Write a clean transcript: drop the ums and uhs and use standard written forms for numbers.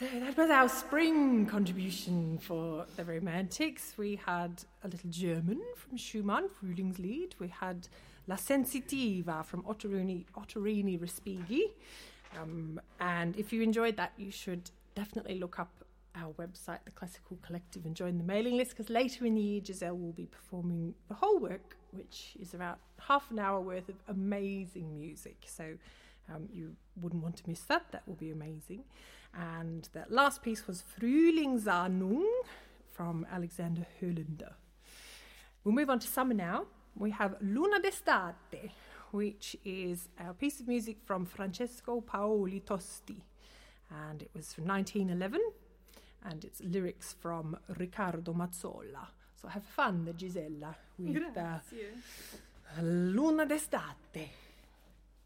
So that was our spring contribution for the Romantics. We had a little German from Schumann, Frühlingslied. We had La Sensitiva from Ottorini Respighi. And if you enjoyed that, you should definitely look up our website, The Classical Collective, and join the mailing list, because later in the year, Giselle will be performing the whole work, which is about half an hour worth of amazing music. So you wouldn't want to miss that. That will be amazing. And that last piece was Frühlingsahnung from Alexander Höllender. We'll move on to summer now. We have Luna d'estate, which is a piece of music from Francesco Paoli Tosti. And it was from 1911. And it's lyrics from Riccardo Mazzolla. So have fun, Gisella, with Luna d'estate.